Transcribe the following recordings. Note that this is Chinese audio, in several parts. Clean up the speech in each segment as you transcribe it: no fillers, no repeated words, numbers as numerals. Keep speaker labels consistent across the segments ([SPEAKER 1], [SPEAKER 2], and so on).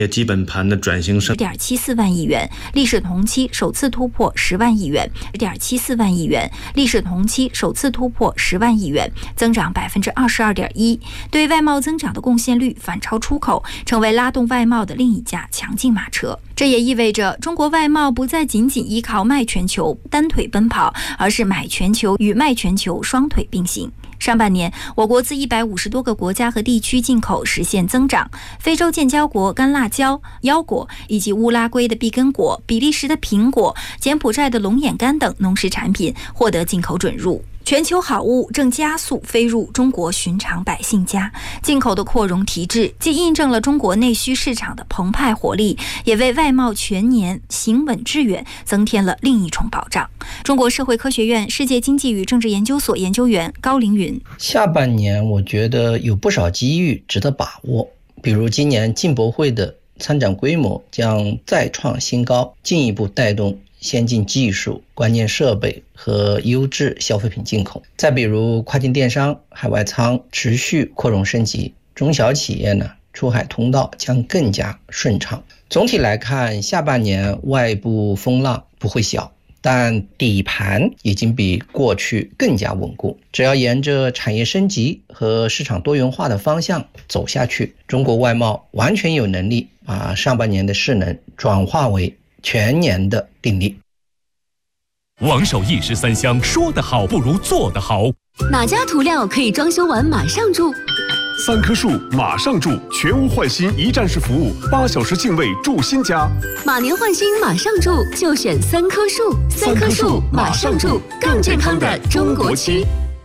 [SPEAKER 1] 基本盘的转型升
[SPEAKER 2] 10.74万亿元，历史同期首次突破10万亿元，10.74万亿元，历史同期首次突破10万亿元，增长22.1%，对外贸增长的贡献率反超出口，成为拉动外贸的另一架强劲马车。这也意味着中国外贸不再仅仅依靠卖全球单腿奔跑，而是买全球与卖全球双腿并行。上半年，我国自150多个国家和地区进口实现增长，非洲建交国干辣椒、腰果，以及乌拉圭的碧根果、比利时的苹果、柬埔寨的龙眼干等农食产品获得进口准入。全球好物正加速飞入中国寻常百姓家，进口的扩容提质，既印证了中国内需市场的澎湃活力，也为外贸全年行稳致远增添了另一重保障。中国社会科学院世界经济与政治研究所研究员高凌云：
[SPEAKER 3] 下半年我觉得有不少机遇值得把握，比如今年进博会的参展规模将再创新高，进一步带动先进技术、关键设备和优质消费品进口。再比如跨境电商、海外仓持续扩容升级，中小企业呢出海通道将更加顺畅。总体来看，下半年外部风浪不会小，但底盘已经比过去更加稳固。只要沿着产业升级和市场多元化的方向走下去，中国外贸完全有能力把上半年的势能转化为全年的定力。
[SPEAKER 4] 王守义13香，说得好不如做得好。
[SPEAKER 5] 哪家涂料可以装修完马上住
[SPEAKER 6] ？3棵树马上住，全屋换新一站式服务，8小时净位住新家。
[SPEAKER 5] 马年换新马上住，就选3棵树。3棵树马上住，更健康的中国区。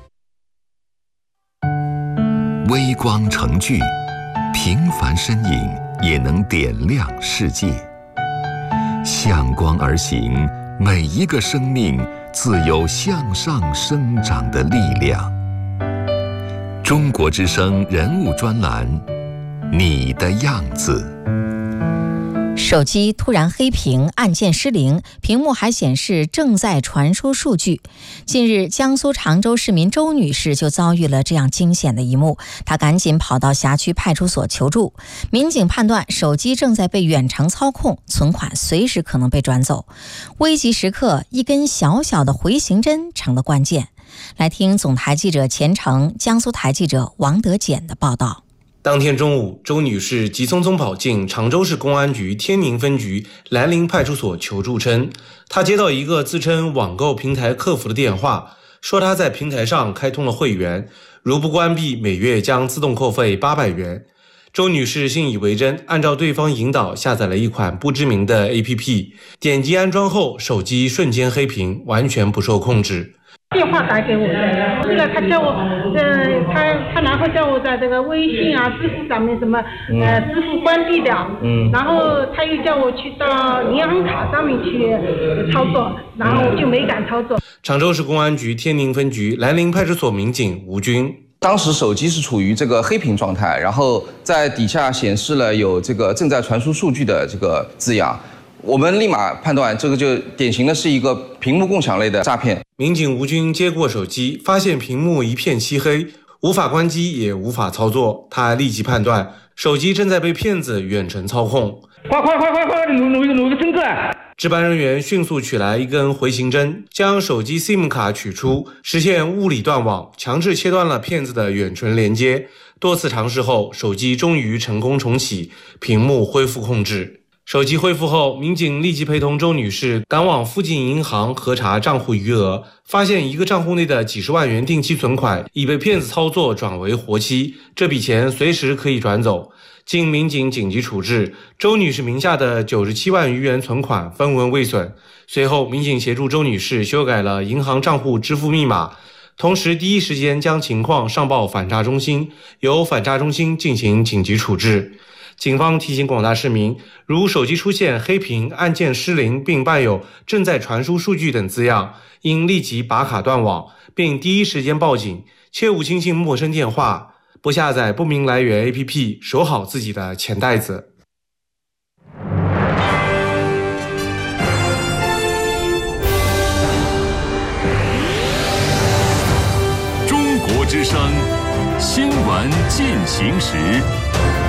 [SPEAKER 7] 微光成炬，平凡身影也能点亮世界。向光而行，每一个生命自有向上生长的力量。中国之声人物专栏，你的样子。
[SPEAKER 2] 手机突然黑屏，按键失灵，屏幕还显示正在传输数据。近日，江苏常州市民周女士就遭遇了这样惊险的一幕，她赶紧跑到辖区派出所求助。民警判断手机正在被远程操控，存款随时可能被转走。危急时刻，一根小小的回形针成了关键。来听总台记者钱成、江苏台记者王德简的报道。
[SPEAKER 8] 当天中午，周女士急匆匆跑进常州市公安局天宁分局兰陵派出所求助称，她接到一个自称网购平台客服的电话，说她在平台上开通了会员，如不关闭，每月将自动扣费800元。周女士信以为真，按照对方引导下载了一款不知名的 APP， 点击安装后，手机瞬间黑屏，完全不受控制。
[SPEAKER 9] 电话打给我的，这个他叫我，他然后叫我在这个微信啊、支付上面什么，支付关闭掉，然后他又叫我去到银行卡上面去操作，然后我就没敢操作。
[SPEAKER 8] 常州市公安局天宁分局兰陵派出所民警吴军。
[SPEAKER 10] 当时手机是处于这个黑屏状态，然后在底下显示了有这个正在传输数据的这个字样。我们立马判断这个就典型的是一个屏幕共享类的诈骗。
[SPEAKER 8] 民警吴军接过手机，发现屏幕一片漆黑，无法关机也无法操作，他立即判断手机正在被骗子远程操控。
[SPEAKER 11] 快，弄个针子！
[SPEAKER 8] 值班人员迅速取来一根回形针，将手机 SIM 卡取出，实现物理断网，强制切断了骗子的远程连接。多次尝试后，手机终于成功重启，屏幕恢复控制。手机恢复后，民警立即陪同周女士赶往附近银行核查账户余额，发现一个账户内的几十万元定期存款已被骗子操作转为活期，这笔钱随时可以转走。经民警紧急处置，周女士名下的97万余元存款分文未损。随后，民警协助周女士修改了银行账户支付密码，同时第一时间将情况上报反诈中心，由反诈中心进行紧急处置。警方提醒广大市民，如手机出现黑屏、按键失灵并伴有正在传输数据等字样，应立即拔卡断网，并第一时间报警，切勿轻信陌生电话，不下载不明来源 APP， 守好自己的钱袋子。
[SPEAKER 4] 中国之声新闻进行时。